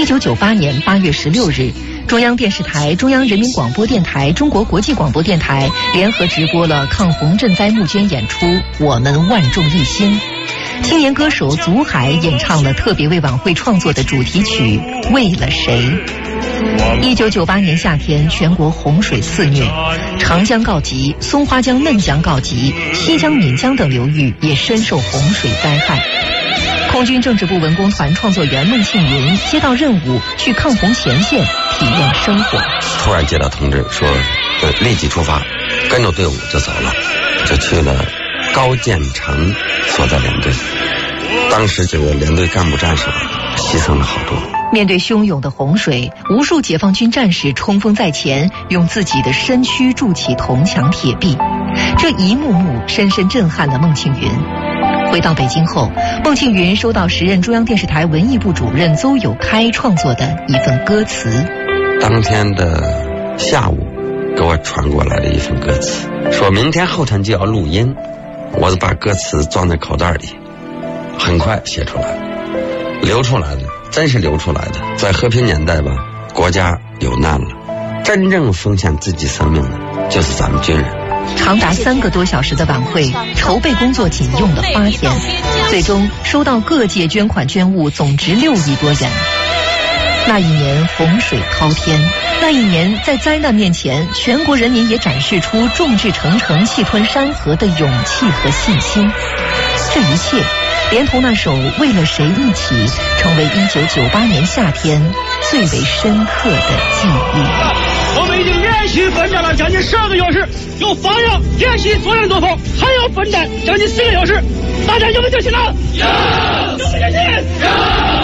1998年8月16日，中央电视台、中央人民广播电台、中国国际广播电台联合直播了抗洪赈灾募捐演出《我们万众一心》。青年歌手祖海演唱了特别为晚会创作的主题曲《为了谁》。1998年夏天，全国洪水肆虐，长江告急，松花江、嫩江告急，西江、岷江等流域也深受洪水灾害。空军政治部文工团创作员孟庆云接到任务去抗洪前线体验生活。 突然接到通知说立即出发，跟着队伍就走了，就去了高建成所在连队。当时这个连队干部战士牺牲了好多。 面对汹涌的洪水，无数解放军战士冲锋在前，用自己的身躯筑起铜墙铁壁，这一幕幕深深震撼了孟庆云。回到北京后，孟庆云收到时任中央电视台文艺部主任邹友开创作的一份歌词。 当天的下午给我传过来的一份歌词，说明天后天就要录音，我就把歌词装在口袋里，很快写出来，流出来的，真是流出来的。在和平年代吧，国家有难了，真正奉献自己生命的就是咱们军人。 长达3个多小时的晚会筹备工作仅用了8天，最终收到各界捐款捐物总值6亿多元。那一年洪水滔天，那一年在灾难面前，全国人民也展示出众志成城、气吞山河的勇气和信心。这一切连同那首《为了谁》一起，成为1998年夏天最为深刻的记忆。 我们已经连续奋战了将近12个小时，有方向演习作战作风，还要奋战将近4个小时。大家有没有决心呢？有！有没有决心？有！